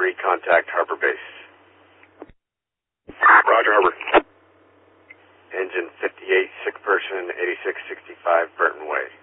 3, contact Harbor Base. Roger, Harbor. Engine 58, sick person, 8665 Burton Way.